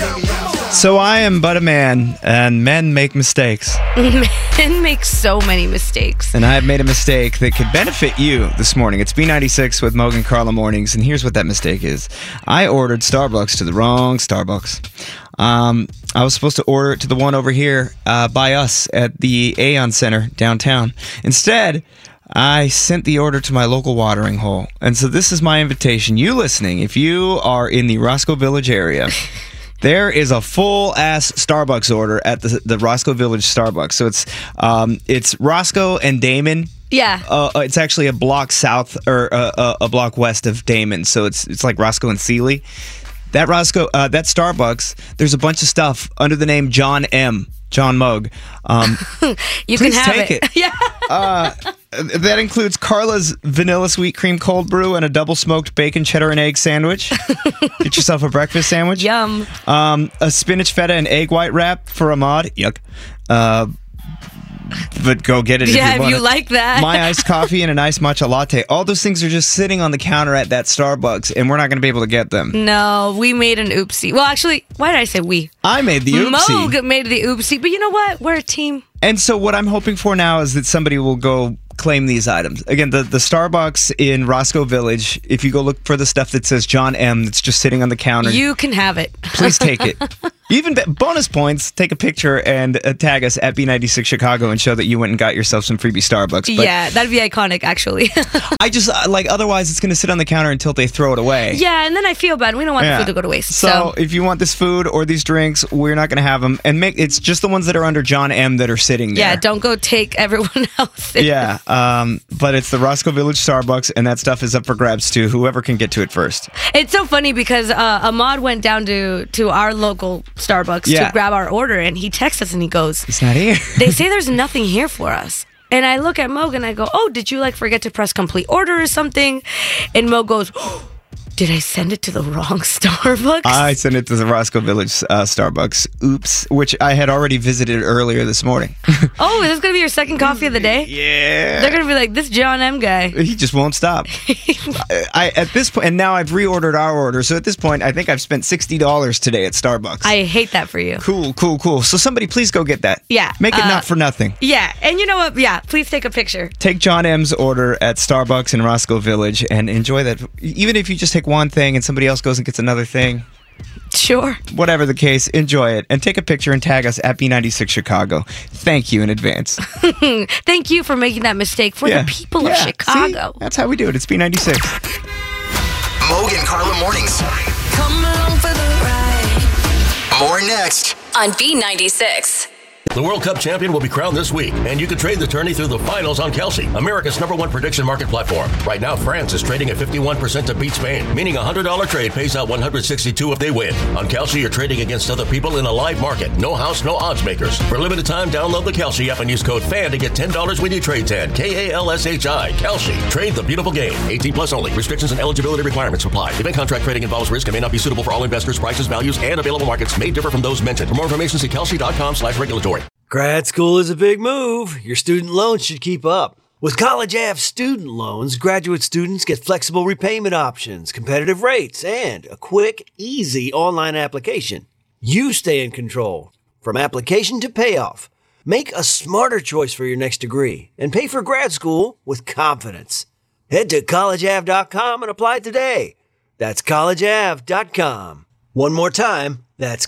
So I am but a man, and men make mistakes. Men make so many mistakes. And I have made a mistake that could benefit you this morning. It's B96 with Mogan Carla Mornings, and here's what that mistake is. I ordered Starbucks to the wrong Starbucks. I was supposed to order it to the one over here by us at the Aeon Center downtown. Instead, I sent the order to my local watering hole. And so this is my invitation. You listening, if you are in the Roscoe Village area, there is a full-ass Starbucks order at the Roscoe Village Starbucks. So it's Roscoe and Damon. Yeah. It's actually a block south or a block west of Damon. So it's like Roscoe and Sealy. That Starbucks, there's a bunch of stuff under the name John Mug. You can have take it. Yeah. That includes Carla's Vanilla Sweet Cream Cold Brew and a double smoked bacon, cheddar, and egg sandwich. Get yourself a breakfast sandwich. Yum. A spinach feta and egg white wrap for Ahmad. Yuck. But go get it if you want. Yeah, if you like that. My iced coffee and a nice matcha latte. All those things are just sitting on the counter at that Starbucks, and we're not going to be able to get them. No, we made an oopsie. Well, actually, why did I say we? I made the oopsie. Moog made the oopsie, but you know what? We're a team. And so what I'm hoping for now is that somebody will go claim these items. Again, the Starbucks in Roscoe Village, if you go look for the stuff that says John M. that's just sitting on the counter. You can have it. Please take it. Even bonus points, take a picture and tag us at B96 Chicago and show that you went and got yourself some freebie Starbucks. But yeah, that'd be iconic, actually. I just, otherwise it's going to sit on the counter until they throw it away. Yeah, and then I feel bad. We don't want the food to go to waste. So if you want this food or these drinks, we're not going to have them. And it's just the ones that are under John M. that are sitting there. Yeah, don't go take everyone else. Yeah, but it's the Roscoe Village Starbucks, and that stuff is up for grabs too. Whoever can get to it first. It's so funny because Ahmad went down to our local Starbucks to grab our order, and he texts us and he goes, "It's not here." They say there's nothing here for us. And I look at Moog and I go, "Oh, did you forget to press complete order or something?" And Moog goes, "Did I send it to the wrong Starbucks?" I sent it to the Roscoe Village Starbucks. Oops, which I had already visited earlier this morning. Oh, is this going to be your second coffee of the day? Yeah. They're going to be like, this John M. guy. He just won't stop. At this point, and now I've reordered our order, so at this point, I think I've spent $60 today at Starbucks. I hate that for you. Cool. So somebody please go get that. Yeah. Make it not for nothing. Yeah, and you know what? Yeah, please take a picture. Take John M.'s order at Starbucks in Roscoe Village and enjoy that. Even if you just take one thing and somebody else goes and gets another thing. Sure. Whatever the case, enjoy it. And take a picture and tag us at B96 Chicago. Thank you in advance. Thank you for making that mistake for the people of Chicago. See? That's how we do it. It's B96. Mogan Carla Mornings. Come along for the ride. More next On B96. The World Cup champion will be crowned this week, and you can trade the tourney through the finals on Kalshi, America's #1 prediction market platform. Right now, France is trading at 51% to beat Spain, meaning a $100 trade pays out $162 if they win. On Kalshi, you're trading against other people in a live market. No house, no odds makers. For a limited time, download the Kalshi app and use code FAN to get $10 when you trade 10. Kalshi. Kalshi. Trade the beautiful game. 18 plus only. Restrictions and eligibility requirements apply. Event contract trading involves risk and may not be suitable for all investors. Prices, values, and available markets may differ from those mentioned. For more information, see kalshi.com/regulatory. Grad school is a big move. Your student loans should keep up. With College Ave student loans, graduate students get flexible repayment options, competitive rates, and a quick, easy online application. You stay in control, from application to payoff. Make a smarter choice for your next degree and pay for grad school with confidence. Head to collegeave.com and apply today. That's collegeave.com. One more time, that's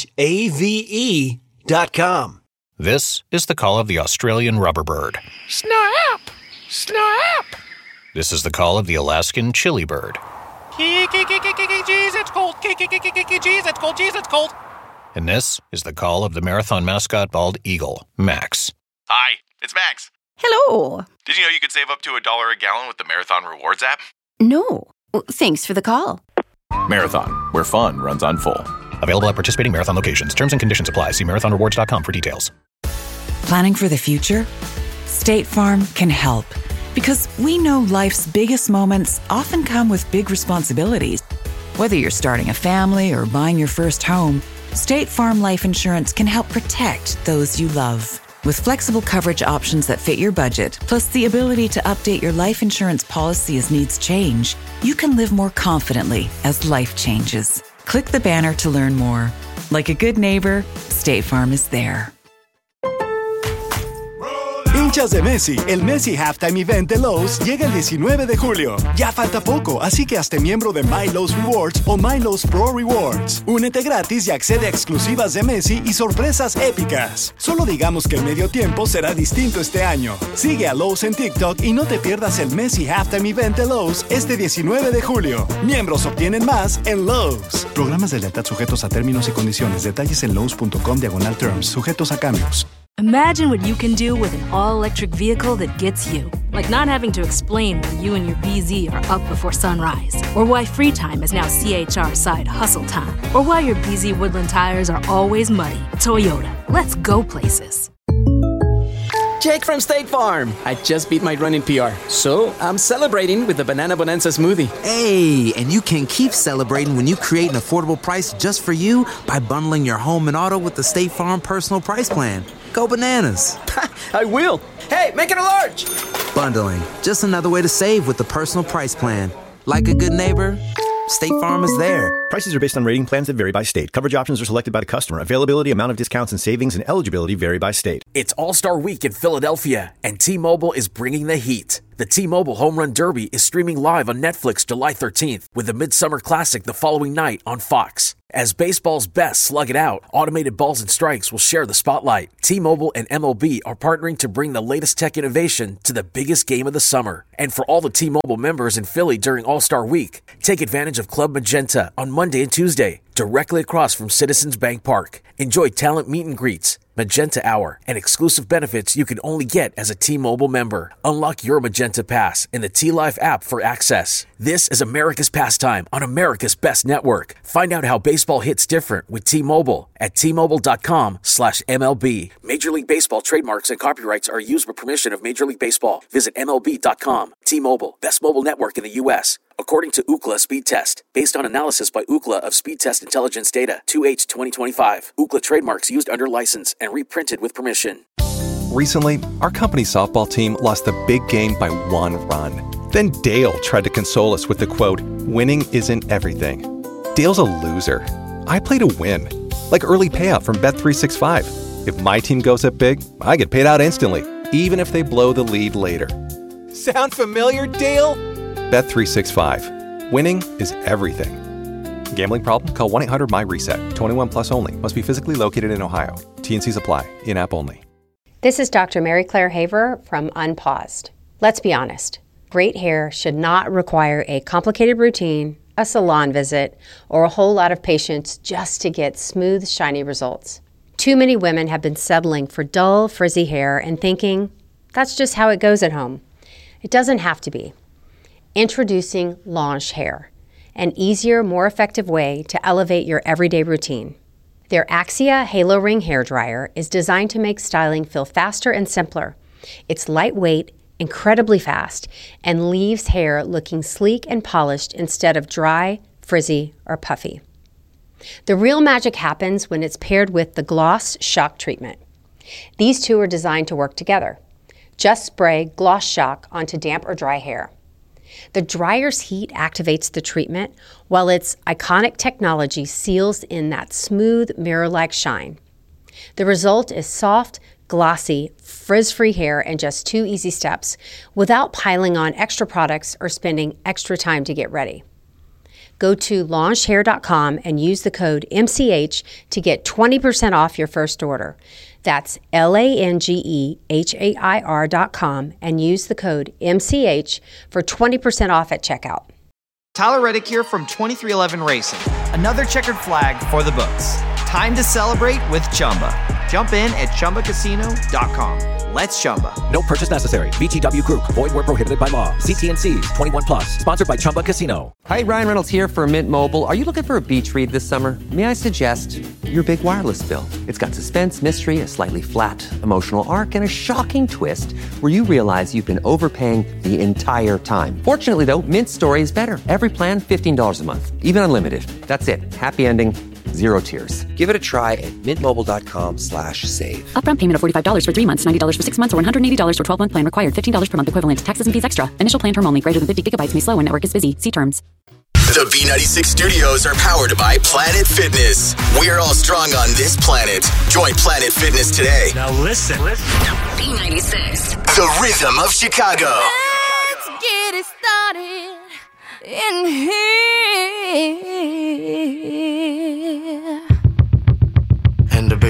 collegeave.com. This is the call of the Australian rubberbird. Snap! Snap! This is the call of the Alaskan chili bird. Jeez, it's cold. Jeez, it's cold. Jeez, it's cold. And this is the call of the marathon mascot bald eagle, Max. Hi, it's Max. Hello. Did you know you could save up to $1 a gallon with the Marathon Rewards app? No. Thanks for the call. Marathon, where fun runs on full. Available at participating Marathon locations. Terms and conditions apply. See marathonrewards.com for details. Planning for the future? State Farm can help. Because we know life's biggest moments often come with big responsibilities. Whether you're starting a family or buying your first home, State Farm Life Insurance can help protect those you love. With flexible coverage options that fit your budget, plus the ability to update your life insurance policy as needs change, you can live more confidently as life changes. Click the banner to learn more. Like a good neighbor, State Farm is there. Hinchas de Messi, el Messi Halftime Event de Lowe's llega el 19 de julio. Ya falta poco, así que hazte miembro de My Lowe's Rewards o My Lowe's Pro Rewards. Únete gratis y accede a exclusivas de Messi y sorpresas épicas. Solo digamos que el medio tiempo será distinto este año. Sigue a Lowe's en TikTok y no te pierdas el Messi Halftime Event de Lowe's este 19 de julio. Miembros obtienen más en Lowe's. Programas de lealtad sujetos a términos y condiciones. Detalles en lowes.com/terms. Sujetos a cambios. Imagine what you can do with an all-electric vehicle that gets you. Like not having to explain why you and your BZ are up before sunrise. Or why free time is now CHR side hustle time. Or why your BZ Woodland tires are always muddy. Toyota. Let's go places. Jake from State Farm. I just beat my running PR, so I'm celebrating with the Banana Bonanza smoothie. Hey, and you can keep celebrating when you create an affordable price just for you by bundling your home and auto with the State Farm Personal Price Plan. Go bananas. I will. Hey, make it a large. Bundling, just another way to save with the Personal Price Plan. Like a good neighbor, State Farm is there. Prices are based on rating plans that vary by state. Coverage options are selected by the customer. Availability, amount of discounts and savings, and eligibility vary by state. It's All-Star Week in Philadelphia, and T-Mobile is bringing the heat. The T-Mobile Home Run Derby is streaming live on Netflix July 13th with the Midsummer Classic the following night on Fox. As baseball's best slug it out, Automated Balls and Strikes will share the spotlight. T-Mobile and MLB are partnering to bring the latest tech innovation to the biggest game of the summer. And for all the T-Mobile members in Philly during All-Star Week, take advantage of Club Magenta on Monday and Tuesday, directly across from Citizens Bank Park. Enjoy talent meet and greets, Magenta Hour, and exclusive benefits you can only get as a T-Mobile member. Unlock your Magenta Pass in the T-Life app for access. This is America's pastime on America's best network. Find out how baseball hits different with T-Mobile at T-Mobile.com/MLB. Major League Baseball trademarks and copyrights are used with permission of Major League Baseball. Visit MLB.com. T-Mobile, best mobile network in the U.S. According to Ookla Speed Test, based on analysis by Ookla of Speed Test Intelligence data, 2H2025. Ookla trademarks used under license and reprinted with permission. Recently, our company's softball team lost the big game by 1 run. Then Dale tried to console us with the quote, "Winning isn't everything." Dale's a loser. I play to win. Like early payout from Bet365. If my team goes up big, I get paid out instantly, even if they blow the lead later. Sound familiar, Dale? Bet365. Winning is everything. Gambling problem? Call 1-800-MY-RESET. 21 plus only. Must be physically located in Ohio. T&Cs apply. In-app only. This is Dr. Mary Claire Haver from Unpaused. Let's be honest. Great hair should not require a complicated routine, a salon visit, or a whole lot of patience just to get smooth, shiny results. Too many women have been settling for dull, frizzy hair and thinking, that's just how it goes at home. It doesn't have to be. Introducing Launch Hair, an easier, more effective way to elevate your everyday routine. Their Axia Halo Ring hairdryer is designed to make styling feel faster and simpler. It's lightweight, incredibly fast, and leaves hair looking sleek and polished instead of dry, frizzy, or puffy. The real magic happens when it's paired with the Gloss Shock treatment. These two are designed to work together. Just spray Gloss Shock onto damp or dry hair. The dryer's heat activates the treatment, while its iconic technology seals in that smooth, mirror-like shine. The result is soft, glossy, frizz-free hair in just 2 easy steps, without piling on extra products or spending extra time to get ready. Go to launchhair.com and use the code MCH to get 20% off your first order. That's LANGEHAIR.com and use the code MCH for 20% off at checkout. Tyler Reddick here from 23XI Racing. Another checkered flag for the books. Time to celebrate with Chumba. Jump in at ChumbaCasino.com. Let's Chumba. No purchase necessary. VGW Group. Void where prohibited by law. See T&Cs. 21 plus. Sponsored by Chumba Casino. Hi, Ryan Reynolds here for Mint Mobile. Are you looking for a beach read this summer? May I suggest your big wireless bill? It's got suspense, mystery, a slightly flat emotional arc, and a shocking twist where you realize you've been overpaying the entire time. Fortunately, though, Mint's story is better. Every plan, $15 a month. Even unlimited. That's it. Happy ending. Zero tears. Give it a try at mintmobile.com/save. Upfront payment of $45 for 3 months, $90 for 6 months, or $180 for 12-month plan required. $15 per month equivalent. Taxes and fees extra. Initial plan term only. Greater than 50 gigabytes may slow when network is busy. See terms. The B96 studios are powered by Planet Fitness. We're all strong on this planet. Join Planet Fitness today. Now listen. B96. The rhythm of Chicago. Let's get it started in here.